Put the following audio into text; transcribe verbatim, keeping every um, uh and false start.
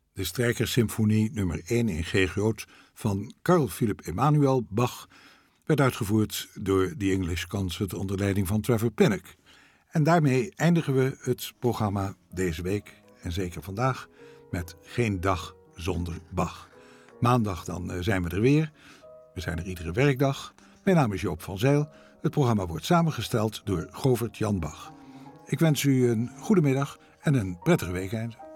de strijkersymfonie nummer één in G groot van Carl Philipp Emanuel Bach werd uitgevoerd door The English Concert onder leiding van Trevor Pinnock. En daarmee eindigen we het programma deze week, en zeker vandaag, met Geen dag zonder Bach. Maandag dan zijn we er weer. We zijn er iedere werkdag. Mijn naam is Joop van Zijl. Het programma wordt samengesteld door Govert Jan Bach. Ik wens u een goede middag en een prettige weekend.